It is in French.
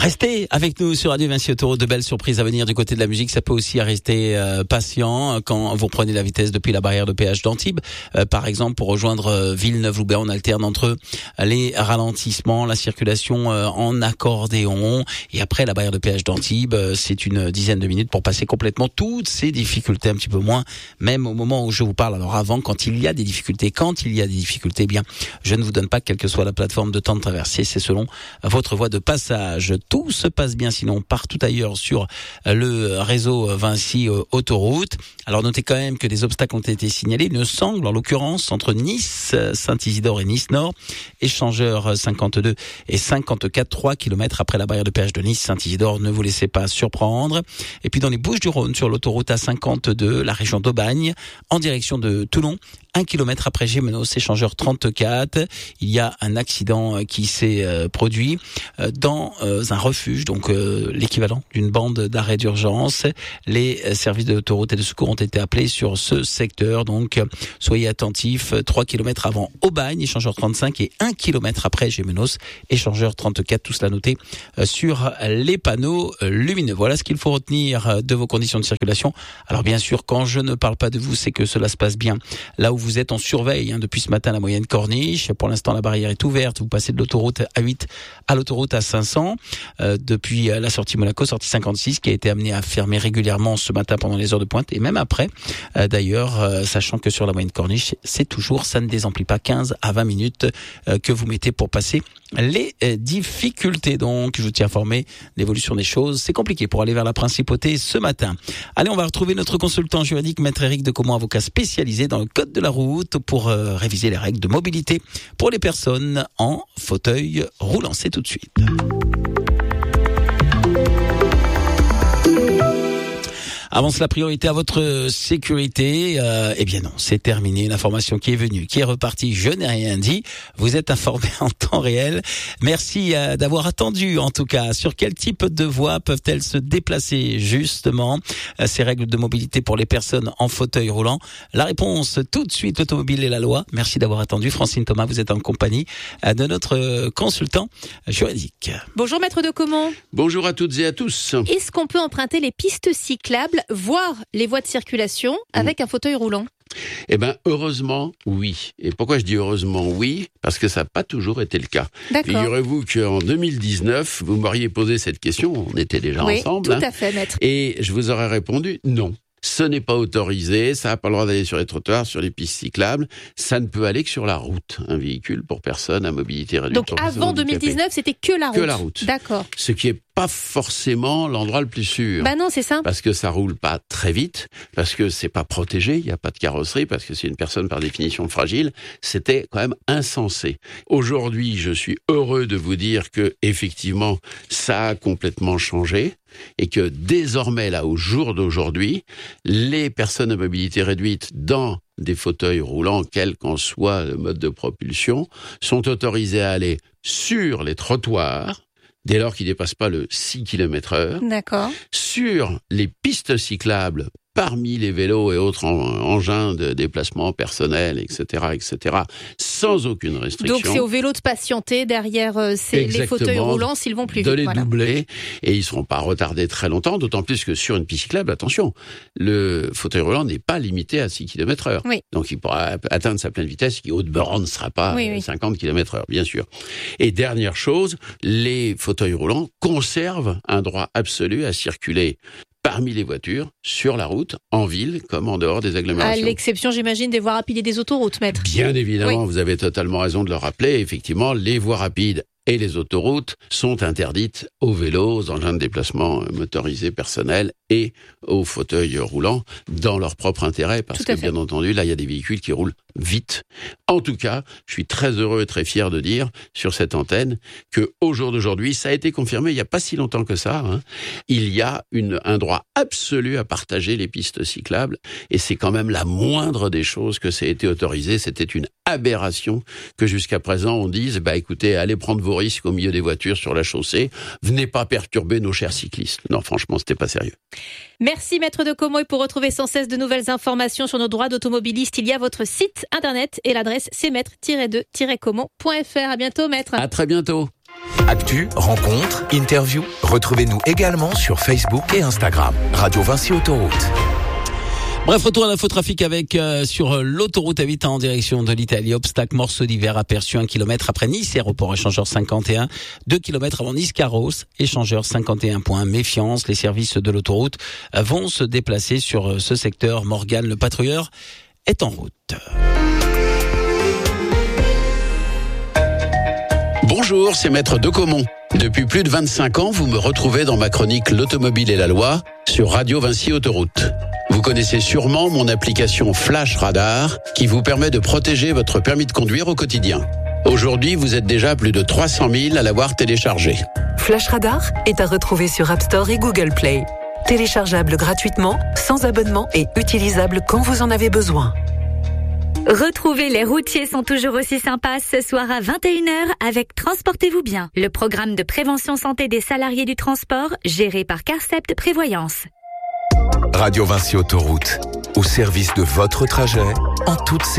Restez avec nous sur Radio Vinci Autoroute, de belles surprises à venir du côté de la musique. Ça peut aussi rester patient quand vous prenez la vitesse depuis la barrière de péage d'Antibes. Par exemple, pour rejoindre Villeneuve-Loubet, on alterne entre les ralentissements, la circulation en accordéon. Et après la barrière de péage d'Antibes, c'est une dizaine de minutes pour passer complètement toutes ces difficultés, un petit peu moins, même au moment où je vous parle. Alors avant, quand il y a des difficultés, eh bien, je ne vous donne pas quelle que soit la plateforme de temps de traversée, c'est selon votre voie de passage. Tout se passe bien sinon partout ailleurs sur le réseau Vinci Autoroute. Alors notez quand même que des obstacles ont été signalés. Une sangle en l'occurrence entre Nice, Saint-Isidore et Nice Nord. Échangeur 52 et 54, 3 km après la barrière de péage de Nice, Saint-Isidore. Ne vous laissez pas surprendre. Et puis dans les Bouches-du-Rhône sur l'autoroute A52, la région d'Aubagne, en direction de Toulon. 1 kilomètre après Gémenos, échangeur 34, il y a un accident qui s'est produit dans un refuge, donc l'équivalent d'une bande d'arrêt d'urgence. Les services de l'autoroute et de secours ont été appelés sur ce secteur, donc soyez attentifs. 3 kilomètres avant Aubagne, échangeur 35, et 1 kilomètre après Gémenos, échangeur 34, tout cela noté sur les panneaux lumineux. Voilà ce qu'il faut retenir de vos conditions de circulation. Alors bien sûr, quand je ne parle pas de vous, c'est que cela se passe bien. Là où vous êtes en surveille depuis ce matin, la moyenne Corniche. Pour l'instant, la barrière est ouverte. Vous passez de l'autoroute A8 à l'autoroute A500. Depuis la sortie Monaco, sortie 56, qui a été amenée à fermer régulièrement ce matin pendant les heures de pointe. Et même après, d'ailleurs, sachant que sur la moyenne Corniche, c'est toujours, ça ne désemplit pas 15 à 20 minutes que vous mettez pour passer les difficultés. Donc, je vous tiens informé l'évolution des choses. C'est compliqué pour aller vers la principauté ce matin. Allez, on va retrouver notre consultant juridique, Maître Éric Decomont, avocat spécialisé dans le code de la route pour réviser les règles de mobilité pour les personnes en fauteuil roulant. C'est tout de suite. Avance la priorité à votre sécurité. Eh bien non, c'est terminé. L'information qui est venue, qui est repartie, je n'ai rien dit. Vous êtes informé en temps réel. Merci d'avoir attendu, en tout cas. Sur quel type de voies peuvent-elles se déplacer, justement, ces règles de mobilité pour les personnes en fauteuil roulant? La réponse, tout de suite, l'automobile et la loi. Merci d'avoir attendu. Francine Thomas, vous êtes en compagnie de notre consultant juridique. Bonjour, Maître Decomont. Bonjour à toutes et à tous. Est-ce qu'on peut emprunter les pistes cyclables, voire les voies de circulation avec un fauteuil roulant? Eh ben, heureusement, oui. Et pourquoi je dis heureusement oui? Parce que ça n'a pas toujours été le cas. D'accord. Figurez-vous qu'en 2019, vous m'auriez posé cette question, on était déjà ensemble. Oui, tout à fait, maître. Et je vous aurais répondu non. Ce n'est pas autorisé, ça n'a pas le droit d'aller sur les trottoirs, sur les pistes cyclables, ça ne peut aller que sur la route, un véhicule pour personnes à mobilité réduite. Donc avant 2019, c'était que la route. Que la route. D'accord. Ce qui est pas forcément l'endroit le plus sûr. Bah non, c'est ça. Parce que ça roule pas très vite, parce que c'est pas protégé, il y a pas de carrosserie, parce que c'est une personne par définition fragile. C'était quand même insensé. Aujourd'hui, je suis heureux de vous dire que effectivement, ça a complètement changé et que désormais, là, au jour d'aujourd'hui, les personnes à mobilité réduite dans des fauteuils roulants, quel qu'en soit le mode de propulsion, sont autorisées à aller sur les trottoirs, dès lors qu'ils ne dépassent pas le 6 km/h. D'accord. Sur les pistes cyclables, parmi les vélos et autres engins de déplacement personnel, etc., sans aucune restriction. Donc c'est aux vélos de patienter derrière les fauteuils roulants s'ils vont plus vite. De les doubler, et ils ne seront pas retardés très longtemps, d'autant plus que sur une piste cyclable, attention, le fauteuil roulant n'est pas limité à 6 km/h. Oui. Donc il pourra atteindre sa pleine vitesse, qui haut de borne ne sera pas 50 km/h, bien sûr. Et dernière chose, les fauteuils roulants conservent un droit absolu à circuler parmi les voitures, sur la route, en ville, comme en dehors des agglomérations. À l'exception, j'imagine, des voies rapides et des autoroutes, maître. Bien évidemment, vous avez totalement raison de le rappeler. Effectivement, les voies rapides et les autoroutes sont interdites aux vélos, aux engins de déplacement motorisés personnels et aux fauteuils roulants dans leur propre intérêt. Parce que, bien entendu, là, il y a des véhicules qui roulent vite. En tout cas, je suis très heureux et très fier de dire sur cette antenne que au jour d'aujourd'hui, ça a été confirmé il n'y a pas si longtemps que ça, il y a un droit absolu à partager les pistes cyclables et c'est quand même la moindre des choses que ça a été autorisé. C'était une aberration que jusqu'à présent on dise écoutez, allez prendre vos risques au milieu des voitures sur la chaussée, venez pas perturber nos chers cyclistes. Non, franchement, c'était pas sérieux. Merci Maître Decomont, et pour retrouver sans cesse de nouvelles informations sur nos droits d'automobiliste, il y a votre site internet et l'adresse c'est maître-2-comont.fr. À bientôt, maître. À très bientôt. Actu, rencontres, interviews, retrouvez-nous également sur Facebook et Instagram. Radio Vinci Autoroute. Bref, retour à l'infotrafic avec sur l'autoroute A8 en direction de l'Italie. Obstacle, morceau d'hiver aperçu 1 km après Nice, aéroport échangeur 51. 2 km avant Nice, Carros, échangeur 51 points. Méfiance, les services de l'autoroute vont se déplacer sur ce secteur. Morgane, le patrouilleur, est en route. Bonjour, c'est Maître Decomont. Depuis plus de 25 ans, vous me retrouvez dans ma chronique L'automobile et la loi sur Radio Vinci Autoroute. Vous connaissez sûrement mon application Flash Radar qui vous permet de protéger votre permis de conduire au quotidien. Aujourd'hui, vous êtes déjà plus de 300 000 à l'avoir téléchargé. Flash Radar est à retrouver sur App Store et Google Play. Téléchargeable gratuitement, sans abonnement et utilisable quand vous en avez besoin. Retrouvez Les routiers sont toujours aussi sympas ce soir à 21h avec Transportez-vous bien, le programme de prévention santé des salariés du transport géré par Carcept Prévoyance. Radio Vinci Autoroute, au service de votre trajet en toute sécurité.